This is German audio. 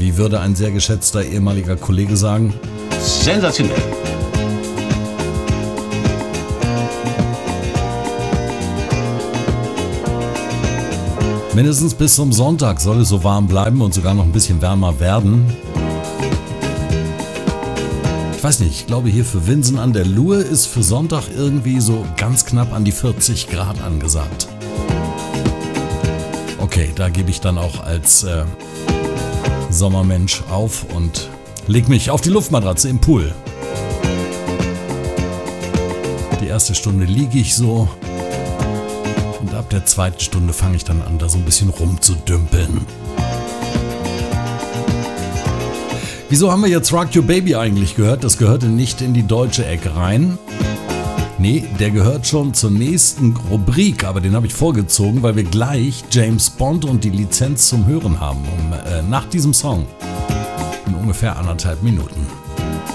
Wie würde ein sehr geschätzter ehemaliger Kollege sagen? Sensationell. Mindestens bis zum Sonntag soll es so warm bleiben und sogar noch ein bisschen wärmer werden. Ich weiß nicht, ich glaube hier für Winsen an der Luhe ist für Sonntag irgendwie so ganz knapp an die 40 Grad angesagt. Okay, da gebe ich dann auch als Sommermensch auf und leg mich auf die Luftmatratze im Pool. Die erste Stunde liege ich so und ab der zweiten Stunde fange ich dann an, da so ein bisschen rumzudümpeln. Wieso haben wir jetzt Rock Your Baby eigentlich gehört? Das gehörte nicht in die deutsche Ecke rein. Nee, der gehört schon zur nächsten Rubrik, aber den habe ich vorgezogen, weil wir gleich James Bond und die Lizenz zum Hören haben, nach diesem Song in ungefähr 1,5 Minuten.